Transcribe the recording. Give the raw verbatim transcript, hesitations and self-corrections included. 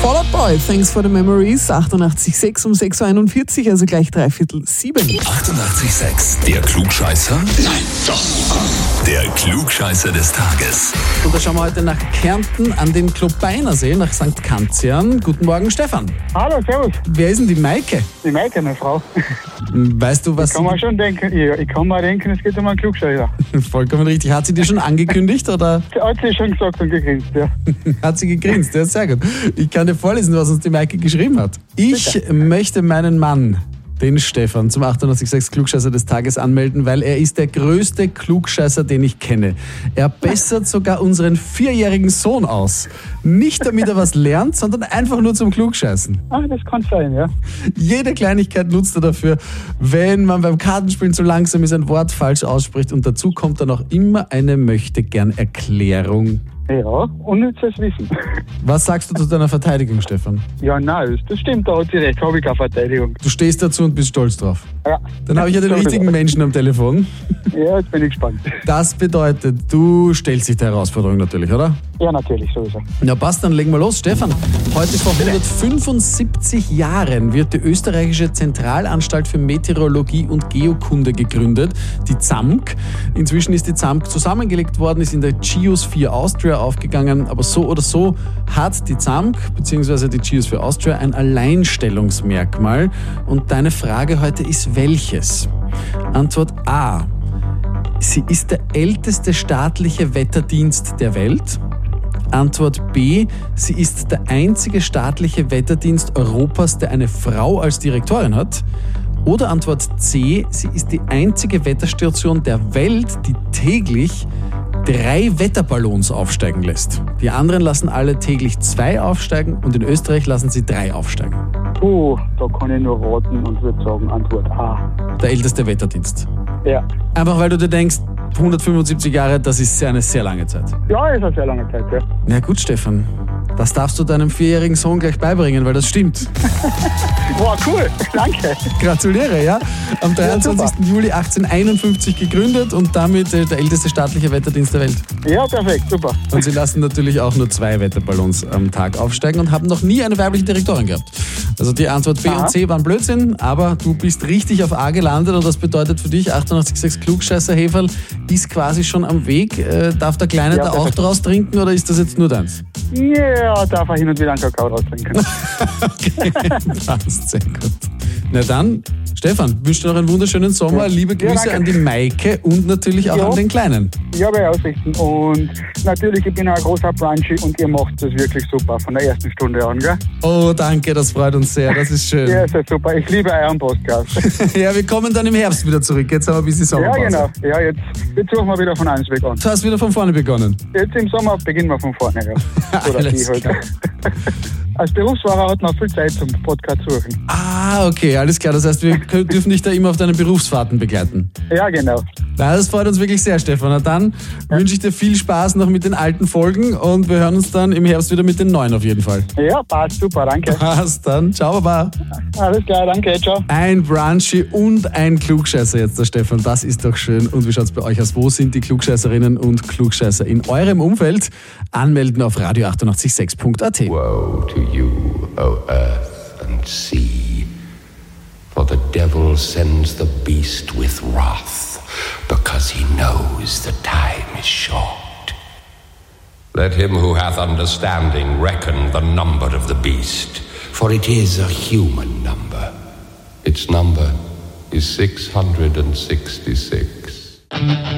Fall Out Boy, thanks for the memories. achtundachtzig Komma sechs um sechs Uhr einundvierzig, also gleich dreiviertel sieben. achtundachtzig Komma sechs, der Klugscheißer? Nein, doch. Der Klugscheißer des Tages. Und da schauen wir heute nach Kärnten an den Klobeinersee, nach Sankt Kanzian. Guten Morgen, Stefan. Hallo, servus. Wer ist denn die Maike? Die Maike, meine Frau. Weißt du, was Ich kann mir schon denken, ja, ich kann mir denken, es geht um einen Klugscheißer. Vollkommen richtig. Hat sie dir schon angekündigt oder Die hat sie schon gesagt und gegrinst, ja. hat sie gegrinst? Ja, sehr gut. Ich kann dir vorlesen, was uns die Maike geschrieben hat. Ich möchte meinen Mann, den Stefan, zum achtundachtzig Komma sechs Klugscheißer des Tages anmelden, weil er ist der größte Klugscheißer, den ich kenne. Er bessert sogar unseren vierjährigen Sohn aus. Nicht damit er was lernt, sondern einfach nur zum Klugscheißen. Ah, das kann sein, ja. Jede Kleinigkeit nutzt er dafür, wenn man beim Kartenspielen zu langsam ist, ein Wort falsch ausspricht, und dazu kommt dann auch immer eine Möchtegern-Erklärung. Ja, unnützes Wissen. Was sagst du zu deiner Verteidigung, Stefan? Ja, nein, das stimmt, da hat sie recht, habe ich keine Verteidigung. Du stehst dazu und bist stolz drauf. Ja. Dann habe ich ja den richtigen Menschen am Telefon. Ja, jetzt bin ich gespannt. Das bedeutet, du stellst dich der Herausforderung natürlich, oder? Ja, natürlich, sowieso. Na passt, dann legen wir los. Stefan, heute vor hundertfünfundsiebzig Jahren wird die österreichische Zentralanstalt für Meteorologie und Geokunde gegründet, die Z A M K. Inzwischen ist die Z A M K zusammengelegt worden, ist in der Geosphere Austria aufgegangen, aber so oder so hat die Z A M K bzw. die Geosphere Austria ein Alleinstellungsmerkmal. Und deine Frage heute ist welches? Antwort A. Sie ist der älteste staatliche Wetterdienst der Welt. Antwort B. Sie ist der einzige staatliche Wetterdienst Europas, der eine Frau als Direktorin hat. Oder Antwort C. Sie ist die einzige Wetterstation der Welt, die täglich drei Wetterballons aufsteigen lässt. Die anderen lassen alle täglich zwei aufsteigen und in Österreich lassen sie drei aufsteigen. Puh, da kann ich nur raten und würde sagen Antwort A. Der älteste Wetterdienst. Ja. Einfach weil du dir denkst, hundertfünfundsiebzig Jahre, das ist eine sehr lange Zeit. Ja, ist eine sehr lange Zeit, ja. Na gut, Stefan, das darfst du deinem vierjährigen Sohn gleich beibringen, weil das stimmt. Wow, cool, danke. Gratuliere, ja. Am dreiundzwanzigsten Juli achtzehnhunderteinundfünfzig gegründet und damit äh, der älteste staatliche Wetterdienst der Welt. Ja, perfekt, super. Und sie lassen natürlich auch nur zwei Wetterballons am Tag aufsteigen und haben noch nie eine weibliche Direktorin gehabt. Also die Antwort B Aha. und C waren Blödsinn, aber du bist richtig auf A gelandet und das bedeutet für dich, achtundachtzig Komma sechs Klugscheißer-Heferl ist quasi schon am Weg. Äh, darf der Kleine Ja, da auch perfekt. draus trinken oder ist das jetzt nur deins? Ja, darf er hin und wieder einen Kakao raustrinken. Okay, passt, sehr gut. Na dann, Stefan, wünsche dir noch einen wunderschönen Sommer. Ja. Liebe Grüße Ja, an die Maike und natürlich auch Ja. an den Kleinen. Ja, werde ich ausrichten. Und natürlich, ich bin ein großer Brunchy und ihr macht das wirklich super, von der ersten Stunde an, gell? Oh, danke, das freut uns sehr. Das ist schön. Ja, ist ja super. Ich liebe euren Podcast. Ja, wir kommen dann im Herbst wieder zurück. Jetzt haben wir ein bisschen Ja, Sommerpause. genau. Ja, jetzt, jetzt suchen wir wieder von eins weg an. Du hast wieder von vorne begonnen. Jetzt im Sommer beginnen wir von vorne, ja. Oder Alles die halt. klar. Als Berufsfahrer hat man viel Zeit zum Podcast suchen. Ah, okay, alles klar. Das heißt, wir können, dürfen dich da immer auf deinen Berufsfahrten begleiten. Ja, genau. Na, das freut uns wirklich sehr, Stefan. Na dann wünsche ich dir viel Spaß noch mit den alten Folgen und wir hören uns dann im Herbst wieder mit den neuen auf jeden Fall. Ja, passt, super, danke. Passt dann. Ciao, Baba. Alles klar, danke, ciao. Ein Brunchy und ein Klugscheißer jetzt, der Stefan. Das ist doch schön. Und wie schaut's bei euch aus? Wo sind die Klugscheißerinnen und Klugscheißer in eurem Umfeld? Anmelden auf radio achtundachtzig sechs punkt a t. Woe to you, O earth and sea, for the devil sends the beast with wrath, because he knows the time is short. Let him who hath understanding reckon the number of the beast, for it is a human number. Its number is six hundred sixty-six.